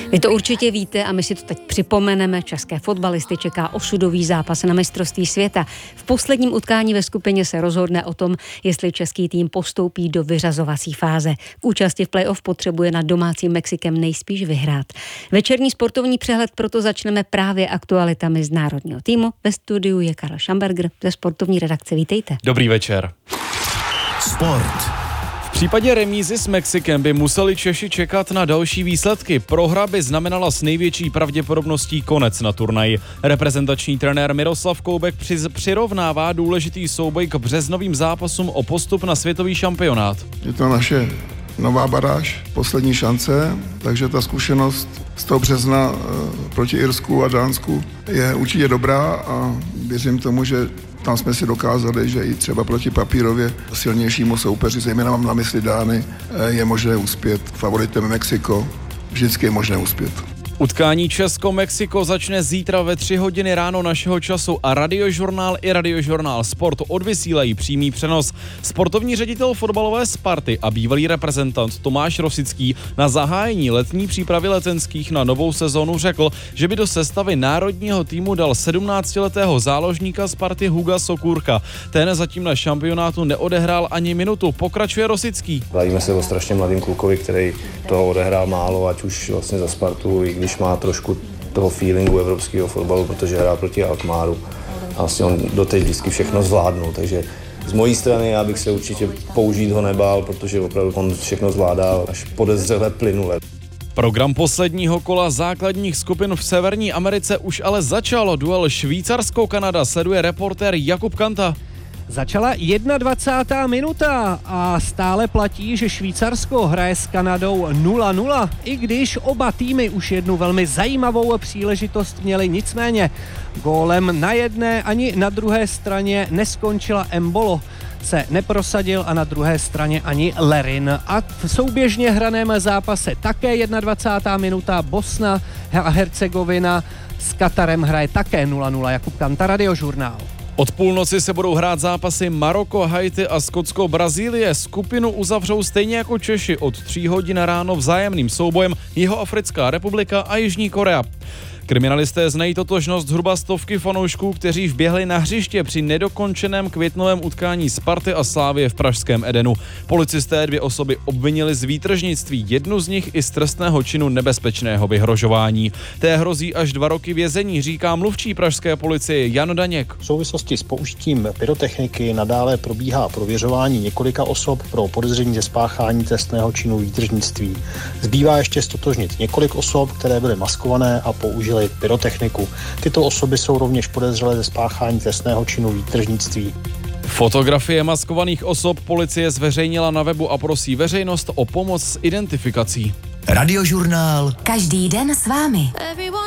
Vy to určitě víte a my si to teď připomeneme. České fotbalisty čeká osudový zápas na mistrovství světa. V posledním utkání ve skupině se rozhodne o tom, jestli český tým postoupí do vyřazovací fáze. K účasti v playoff potřebuje nad domácím Mexikem nejspíš vyhrát. Večerní sportovní přehled proto začneme právě aktualitami z národního týmu. Ve studiu je Karel Schamberger ze sportovní redakce. Vítejte. Dobrý večer. Sport. V případě remízy s Mexikem by museli Češi čekat na další výsledky. Prohra by znamenala s největší pravděpodobností konec na turnaji. Reprezentační trenér Miroslav Koubek přirovnává důležitý souboj k březnovým zápasům o postup na světový šampionát. Je to naše nová baráž, poslední šance, takže ta zkušenost z toho března proti Irsku a Dánsku je určitě dobrá a věřím tomu, že tam jsme si dokázali, že i třeba proti papírově silnějšímu soupeři, zejména mám na mysli Dány, je možné uspět. Favoritem Mexiko vždycky je možné uspět. Utkání Česko-Mexiko začne zítra ve 3 hodiny ráno našeho času a Radiožurnál i Radiožurnál Sport odvysílají přímý přenos. Sportovní ředitel fotbalové Sparty a bývalý reprezentant Tomáš Rosický na zahájení letní přípravy letenských na novou sezónu řekl, že by do sestavy národního týmu dal 17letého záložníka Sparty Huga Sokůrka. Ten zatím na šampionátu neodehrál ani minutu. Pokračuje Rosický. Bavíme se o strašně mladým klukovi, který toho odehrál málo, ať už vlastně za Spartu, i když má trošku toho feelingu evropského fotbalu, protože hrál proti Alkmaru a vlastně on doteď vždycky všechno zvládnul, takže z mojí strany já bych se určitě použít ho nebál, protože opravdu on všechno zvládá až podezřele plynule. Program posledního kola základních skupin v Severní Americe už ale začal. Duel Švýcarsko-Kanada sleduje reportér Jakub Kanta. Začala 21. minuta a stále platí, že Švýcarsko hraje s Kanadou 0-0, i když oba týmy už jednu velmi zajímavou příležitost měly, nicméně gólem na jedné ani na druhé straně neskončila Embolo, se neprosadil a na druhé straně ani Lerin. A v souběžně hraném zápase také 21. minuta Bosna a Hercegovina s Katarem hraje také 0-0. Jakub Kanta, Radiožurnál. Od půlnoci se budou hrát zápasy Maroko, Haiti a Skotsko-Brazílie. Skupinu uzavřou stejně jako Češi od 3 hodin ráno vzájemným soubojem Jihoafrická republika a Jižní Korea. Kriminalisté znají totožnost zhruba 100 fanoušků, kteří vběhli na hřiště při nedokončeném květnovém utkání Sparty a Slavie v pražském Edenu. Policisté 2 osoby obvinili z výtržnictví, jednu z nich i z trestného činu nebezpečného vyhrožování. Té hrozí až 2 roky vězení, říká mluvčí pražské policie Jan Daněk. V souvislosti s použitím pyrotechniky nadále probíhá prověřování několika osob pro podezření ze spáchání trestného činu výtržnictví. Zbývá ještě ztotožnit několik osob, které byly maskované a použili pyrotechniku. Tyto osoby jsou rovněž podezřelé ze spáchání trestného činu výtržnictví. Fotografie maskovaných osob policie zveřejnila na webu a prosí veřejnost o pomoc s identifikací. Radiožurnál. Každý den s vámi.